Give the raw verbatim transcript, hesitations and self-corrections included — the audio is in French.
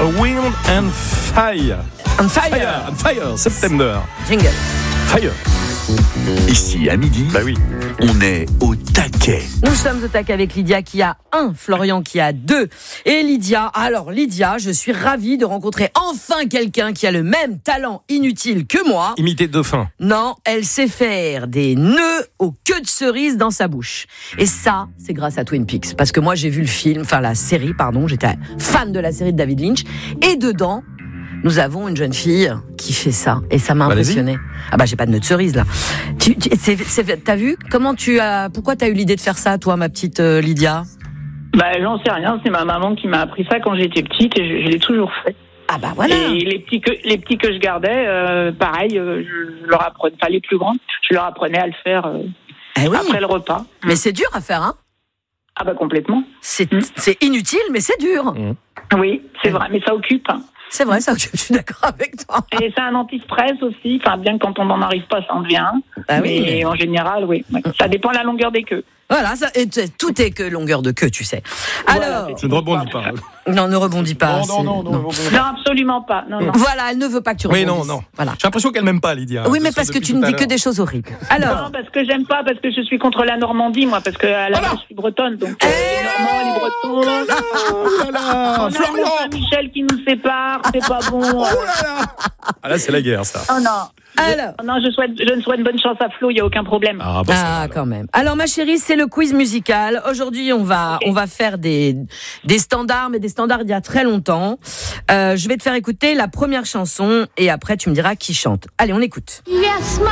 Wind and Fire. On fire. Fire, and Fire, September. Jingle. Fire. Ici, à midi, Bah oui. on est au taquet. Nous sommes au taquet avec Lydia qui a un, Florian qui a deux. Et Lydia, alors Lydia, je suis ravie de rencontrer enfin quelqu'un qui a le même talent inutile que moi. Imiter dauphin. Non, elle sait faire des nœuds aux queues de cerise dans sa bouche. Et ça, c'est grâce à Twin Peaks. Parce que moi, j'ai vu le film, enfin la série, pardon, j'étais fan de la série de David Lynch. Et dedans, nous avons une jeune fille qui fait ça. Et ça m'a Bah, impressionné. Ah bah, j'ai pas de nœud de cerise, là. Tu, tu, c'est, c'est, t'as vu? Comment tu as, pourquoi t'as eu l'idée de faire ça, toi, ma petite euh, Lydia? Bah, j'en sais rien, c'est ma maman qui m'a appris ça quand j'étais petite et je, je l'ai toujours fait. Ah bah voilà. Et les petits que, les petits que je gardais, euh, pareil, euh, je, je leur apprenais, enfin les plus grands, je leur apprenais à le faire euh, Eh oui. après le repas. Mais c'est dur à faire, hein? Ah bah complètement. C'est, Mm. c'est inutile, mais c'est dur. Oui, c'est vrai, mais ça occupe. hein. C'est vrai, ça, je suis d'accord avec toi. Et c'est un anti-stress aussi, enfin bien que quand on n'en arrive pas, ça en devient un. Ah oui, mais mais- en général, oui. ouais. Ça dépend de la longueur des queues. Voilà, ça, et t- tout est que longueur de queue, tu sais. Alors, Je ne rebondis pas. non, ne rebondis pas. Non, c'est- non, non, non, non. Non, absolument pas. Non, non. Voilà, elle ne veut pas que tu Oui, rebondisses. non, non. Voilà. J'ai l'impression qu'elle m'aime pas, Lydia. Oui, mais Je parce sens que depuis tu tout ne à dis que l'heure. des choses horribles. Alors, Non, parce que j'aime pas, parce que je suis contre la Normandie, moi, parce que à la Voilà. base, je suis bretonne, donc euh, les Normands, les Bretons. Oh là là, On a Florian. le Saint-Michel qui nous sépare, c'est pas bon. Oh là là. Ah là, c'est la guerre, ça. Oh non. alors. Non, je souhaite, je ne souhaite bonne chance à Flo, il n'y a aucun problème. Ah, bah, ça va, Ah, alors. quand même. Alors, ma chérie, c'est le quiz musical. Aujourd'hui, on va, Ok. on va faire des, des standards, mais des standards d'il y a très longtemps. Euh, je vais te faire écouter la première chanson et après, tu me diras qui chante. Allez, on écoute. Yes, my